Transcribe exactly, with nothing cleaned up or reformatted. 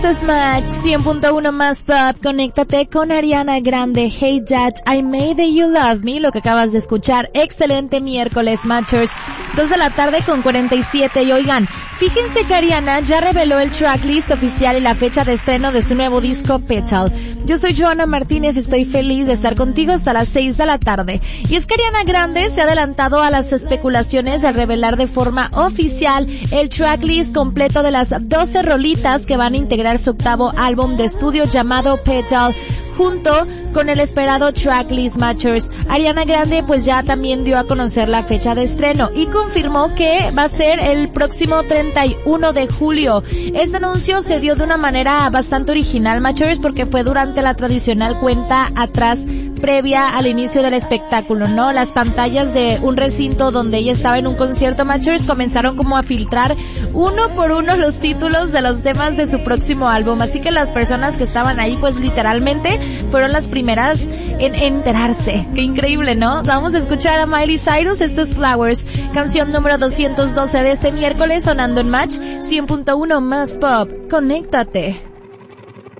Match cien punto uno más pop. Conéctate con Ariana Grande. Hey Dad, I made that you love me. Lo que acabas de escuchar. Excelente miércoles, Matchers. dos de la tarde con cuarenta y siete. Y oigan, fíjense que Ariana ya reveló el tracklist oficial y la fecha de estreno de su nuevo disco Petal. Yo soy Joana Martínez y estoy feliz de estar contigo hasta las seis de la tarde. Y es que Ariana Grande se ha adelantado a las especulaciones de revelar de forma oficial el tracklist completo de las doce rolitas que van a integrar su octavo álbum de estudio llamado Petal, junto con el esperado tracklist Matchers. Ariana Grande pues ya también dio a conocer la fecha de estreno y confirmó que va a ser el próximo treinta y uno de julio. Este anuncio se dio de una manera bastante original, Matchers, porque fue durante la tradicional cuenta atrás previa al inicio del espectáculo, ¿no? Las pantallas de un recinto donde ella estaba en un concierto, Matchers, comenzaron como a filtrar uno por uno los títulos de los temas de su próximo álbum, así que las personas que estaban ahí pues literalmente fueron las primeras en enterarse. Qué increíble, ¿no? Vamos a escuchar a Miley Cyrus, esto es Flowers, canción número doscientos doce de este miércoles, sonando en Match cien punto uno más pop. Conéctate.